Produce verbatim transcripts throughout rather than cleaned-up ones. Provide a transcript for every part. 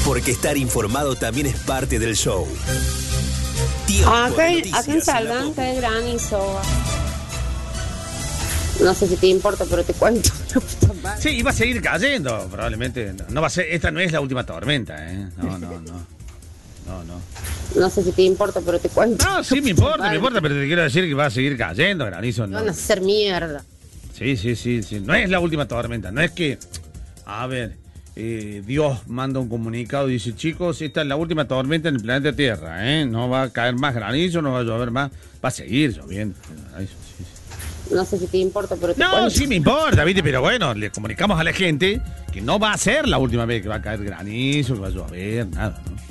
Porque estar informado también es parte del show. Tiempo Acá, de en- noticias acá en en la Saldan Popu. cae granizo. No sé si te importa, pero te cuento. Sí, y va a seguir cayendo, probablemente. No, no va a ser, esta no es la última tormenta, ¿eh? No, no, no. No, no. No sé si te importa, pero te cuento. No, sí me importa, me importa, pero te quiero decir que va a seguir cayendo, granizo. No. Van a hacer mierda. Sí, sí, sí, sí. No es la última tormenta, no es que, a ver, eh, Dios manda un comunicado y dice, chicos, esta es la última tormenta en el planeta Tierra, ¿eh? No va a caer más granizo, no va a llover más, va a seguir lloviendo. Granizo, sí, sí. No sé si te importa, pero te No, cuento. sí me importa, ¿viste? Pero bueno, le comunicamos a la gente que no va a ser la última vez que va a caer granizo, que va a llover, nada, ¿no?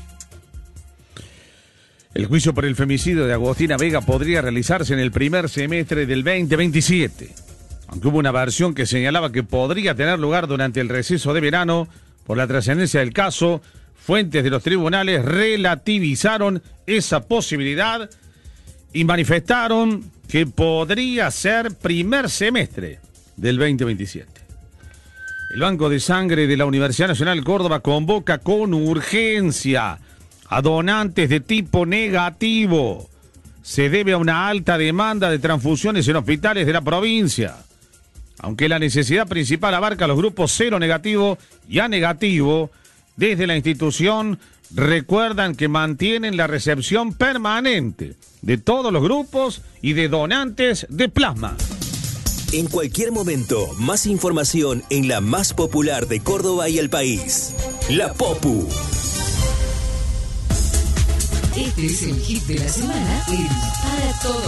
El juicio por el femicidio de Agostina Vega podría realizarse en el primer semestre del veinte veintisiete. Aunque hubo una versión que señalaba que podría tener lugar durante el receso de verano, por la trascendencia del caso, fuentes de los tribunales relativizaron esa posibilidad y manifestaron que podría ser primer semestre del veinte veintisiete. El Banco de Sangre de la Universidad Nacional Córdoba convoca con urgencia a donantes de tipo negativo. Se debe a una alta demanda de transfusiones en hospitales de la provincia. Aunque la necesidad principal abarca los grupos cero negativo y A negativo, desde la institución recuerdan que mantienen la recepción permanente de todos los grupos y de donantes de plasma. En cualquier momento, más información en la más popular de Córdoba y el país. La Popu. Este es el hit de la semana en Para Todo.